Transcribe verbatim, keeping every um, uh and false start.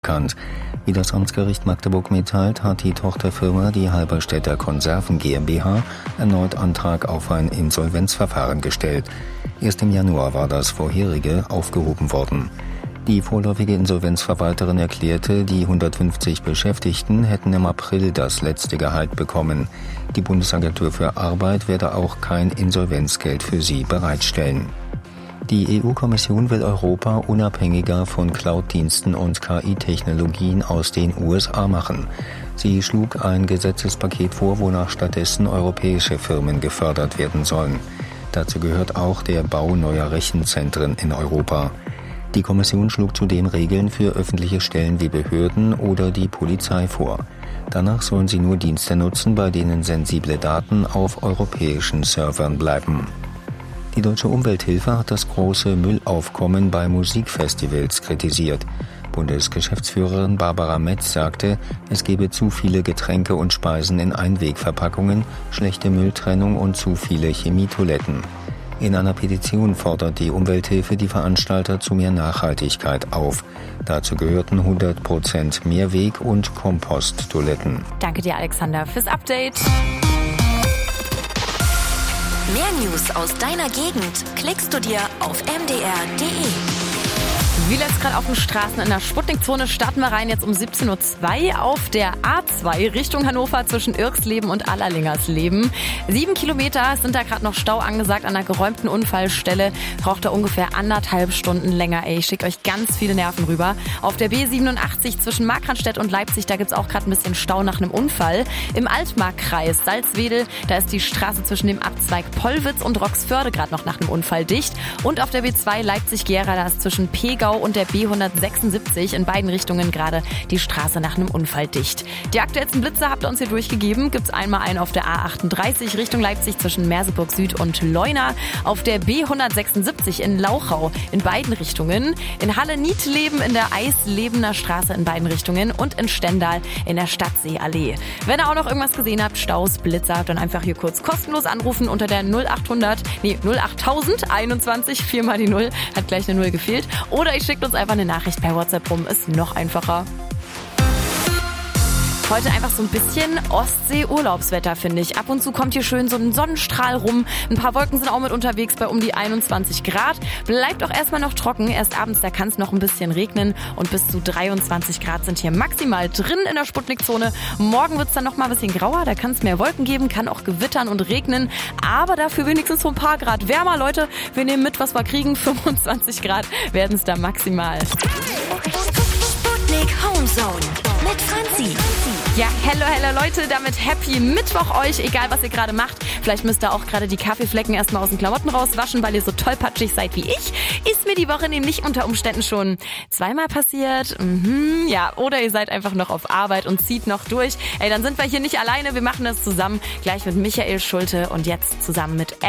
bekannt. Wie das Amtsgericht Magdeburg mitteilt, hat die Tochterfirma, die Halberstädter Konserven GmbH, erneut Antrag auf ein Insolvenzverfahren gestellt. Erst im Januar war das vorherige aufgehoben worden. Die vorläufige Insolvenzverwalterin erklärte, die hundertfünfzig Beschäftigten hätten im April das letzte Gehalt bekommen. Die Bundesagentur für Arbeit werde auch kein Insolvenzgeld für sie bereitstellen. Die E U-Kommission will Europa unabhängiger von Cloud-Diensten und K I-Technologien aus den U S A machen. Sie schlug ein Gesetzespaket vor, wonach stattdessen europäische Firmen gefördert werden sollen. Dazu gehört auch der Bau neuer Rechenzentren in Europa. Die Kommission schlug zudem Regeln für öffentliche Stellen wie Behörden oder die Polizei vor. Danach sollen sie nur Dienste nutzen, bei denen sensible Daten auf europäischen Servern bleiben. Die Deutsche Umwelthilfe hat das große Müllaufkommen bei Musikfestivals kritisiert. Bundesgeschäftsführerin Barbara Metz sagte, es gebe zu viele Getränke und Speisen in Einwegverpackungen, schlechte Mülltrennung und zu viele Chemietoiletten. In einer Petition fordert die Umwelthilfe die Veranstalter zu mehr Nachhaltigkeit auf. Dazu gehörten hundert Prozent Mehrweg- und Komposttoiletten. Danke dir, Alexander, fürs Update. Mehr News aus deiner Gegend klickst du dir auf m d r punkt d e. Wie läuft's gerade auf den Straßen in der Sputnik-Zone? Starten wir rein jetzt um siebzehn Uhr zwei auf der A zwei Richtung Hannover zwischen Irksleben und Allerlingersleben. Sieben Kilometer sind da gerade noch Stau angesagt an einer geräumten Unfallstelle. Braucht da ungefähr anderthalb Stunden länger. Ey, ich schicke euch ganz viele Nerven rüber. Auf der B siebenundachtzig zwischen Markranstädt und Leipzig, da gibt's auch gerade ein bisschen Stau nach einem Unfall. Im Altmarkkreis Salzwedel, da ist die Straße zwischen dem Abzweig Pollwitz und Roxförde gerade noch nach einem Unfall dicht. Und auf der B zwei Leipzig-Gera, da ist zwischen Pegau und der B hundertsechsundsiebzig in beiden Richtungen gerade die Straße nach einem Unfall dicht. Die aktuellsten Blitze habt ihr uns hier durchgegeben. Gibt's einmal einen auf der A achtunddreißig Richtung Leipzig zwischen Merseburg Süd und Leuna, auf der B hundertsechsundsiebzig in Lauchau in beiden Richtungen, in Halle-Niedleben in der Eislebener Straße in beiden Richtungen und in Stendal in der Stadtseeallee. Wenn ihr auch noch irgendwas gesehen habt, Staus, Blitzer, dann einfach hier kurz kostenlos anrufen unter der null achthundert, nee, null achttausend einundzwanzig, viermal die Null, hat gleich eine Null gefehlt. Oder ihr schickt uns einfach eine Nachricht per WhatsApp rum, ist noch einfacher. Heute einfach so ein bisschen Ostsee-Urlaubswetter, finde ich. Ab und zu kommt hier schön so ein Sonnenstrahl rum. Ein paar Wolken sind auch mit unterwegs bei um die einundzwanzig Grad. Bleibt auch erstmal noch trocken. Erst abends, da kann es noch ein bisschen regnen. Und bis zu dreiundzwanzig Grad sind hier maximal drin in der Sputnik-Zone. Morgen wird es dann noch mal ein bisschen grauer. Da kann es mehr Wolken geben, kann auch gewittern und regnen. Aber dafür wenigstens so ein paar Grad wärmer, Leute. Wir nehmen mit, was wir kriegen. fünfundzwanzig Grad werden es da maximal. Sputnik Homezone mit Franzi. Ja, hello, hello Leute, damit Happy Mittwoch euch, egal was ihr gerade macht. Vielleicht müsst ihr auch gerade die Kaffeeflecken erstmal aus den Klamotten rauswaschen, weil ihr so tollpatschig seid wie ich. Ist mir die Woche nämlich unter Umständen schon zweimal passiert. Mhm, ja, oder ihr seid einfach noch auf Arbeit und zieht noch durch. Ey, dann sind wir hier nicht alleine, wir machen das zusammen, gleich mit Michael Schulte und jetzt zusammen mit